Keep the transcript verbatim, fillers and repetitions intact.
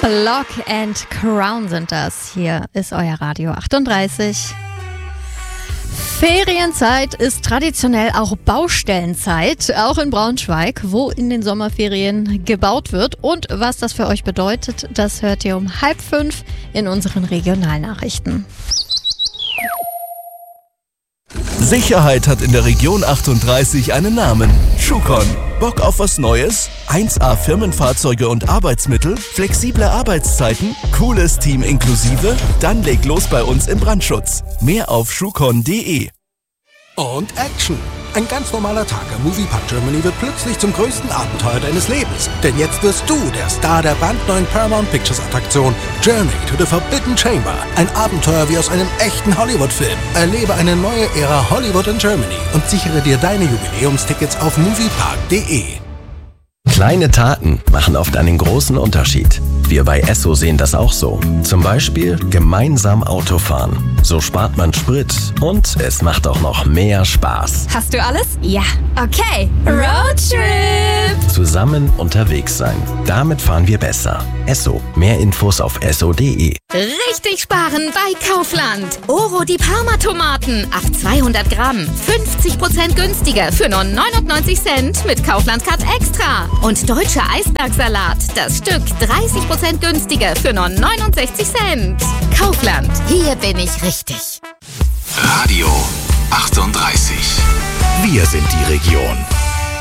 Lock and Crown sind das. Hier ist euer Radio achtunddreißig. Ferienzeit ist traditionell auch Baustellenzeit, auch in Braunschweig, wo in den Sommerferien gebaut wird. Und was das für euch bedeutet, das hört ihr um halb fünf in unseren Regionalnachrichten. Sicherheit hat in der Region achtunddreißig einen Namen. Schucon. Bock auf was Neues? eins A Firmenfahrzeuge und Arbeitsmittel? Flexible Arbeitszeiten? Cooles Team inklusive? Dann leg los bei uns im Brandschutz. Mehr auf schucon punkt de. Und Action! Ein ganz normaler Tag am Moviepark Germany wird plötzlich zum größten Abenteuer deines Lebens. Denn jetzt wirst du der Star der brandneuen Paramount Pictures Attraktion Journey to the Forbidden Chamber. Ein Abenteuer wie aus einem echten Hollywood-Film. Erlebe eine neue Ära Hollywood in Germany und sichere dir deine Jubiläumstickets auf moviepark punkt de. Kleine Taten machen oft einen großen Unterschied. Wir bei Esso sehen das auch so. Zum Beispiel gemeinsam Autofahren. So spart man Sprit und es macht auch noch mehr Spaß. Hast du alles? Ja. Okay. Roadtrip! Zusammen unterwegs sein. Damit fahren wir besser. Esso. Mehr Infos auf esso punkt de. Richtig sparen bei Kaufland. Oro die Parma-Tomaten. Auf zweihundert Gramm. fünfzig Prozent günstiger für nur neunundneunzig Cent mit Kaufland-Card Extra. Und deutscher Eisbergsalat. Das Stück dreißig Prozent günstiger für nur neunundsechzig Cent. Kaufland. Hier bin ich richtig. Radio achtunddreißig. Wir sind die Region.